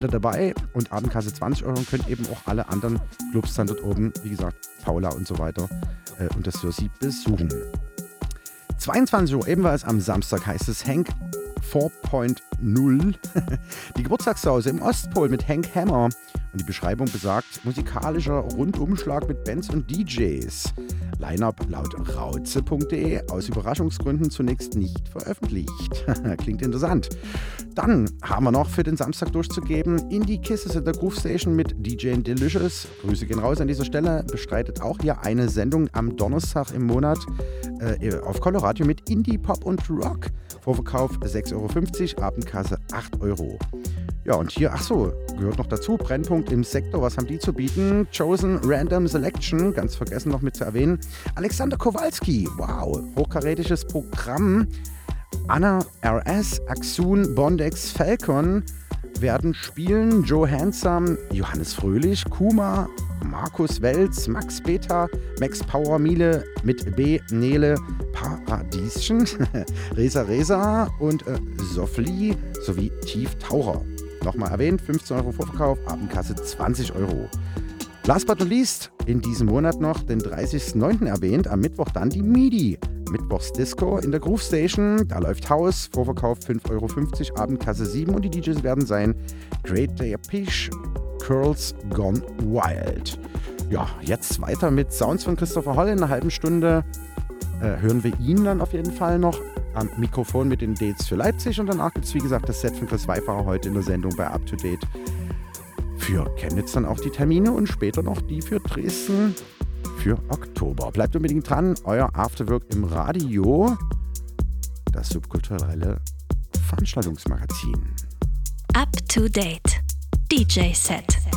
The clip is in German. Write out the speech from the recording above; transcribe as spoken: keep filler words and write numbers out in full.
dabei und Abendkasse zwanzig Euro und könnt eben auch alle anderen Clubs dann dort oben, wie gesagt, Paula und so weiter, äh, und das für sie besuchen. zweiundzwanzig Uhr ebenfalls am Samstag heißt es Hank vier Punkt null. Die Geburtstagssause im Ostpol mit Hank Hammer. Und die Beschreibung besagt, musikalischer Rundumschlag mit Bands und D Js. Line-up laut rauze punkt de, aus Überraschungsgründen zunächst nicht veröffentlicht. Klingt interessant. Dann haben wir noch für den Samstag durchzugeben Indie Kisses in der Groove Station mit D J Delicious. Grüße gehen raus an dieser Stelle. Bestreitet auch hier eine Sendung am Donnerstag im Monat äh, auf Coloradio mit Indie, Pop und Rock. Vorverkauf sechs Euro fünfzig, Abendkasse acht Euro. Ja, und hier, ach so, gehört noch dazu, Brennpunkt im Sektor, was haben die zu bieten? Chosen Random Selection, ganz vergessen noch mit zu erwähnen. Alexander Kowalski, wow, hochkarätisches Programm. Anna R S, Axun, Bondex, Falcon werden spielen. Joe Handsome, Johannes Fröhlich, Kuma, Markus Welz, Max Beta, Max Power, Miele mit B, Nele, Paradieschen, Resa Resa und äh, Sofli sowie Tieftaucher. Nochmal erwähnt, fünfzehn Euro Vorverkauf, Abendkasse zwanzig Euro. Last but not least, in diesem Monat noch den dreißigsten neunten erwähnt, am Mittwoch dann die MIDI. Mittwochs Disco in der Groove Station, da läuft Haus, Vorverkauf fünf Euro fünfzig, Abendkasse sieben und die D Js werden sein Great Day Peach, Curls Gone Wild. Ja, jetzt weiter mit Sounds von Christopher Holl in einer halben Stunde. Äh, hören wir ihn dann auf jeden Fall noch am Mikrofon mit den Dates für Leipzig und danach gibt es wie gesagt das Set von Chris Weifacher heute in der Sendung bei Up to Date. Für Chemnitz dann auch die Termine und später noch die für Dresden für Oktober. Bleibt unbedingt dran, euer Afterwork im Radio, das subkulturelle Veranstaltungsmagazin. Up to Date D J Set.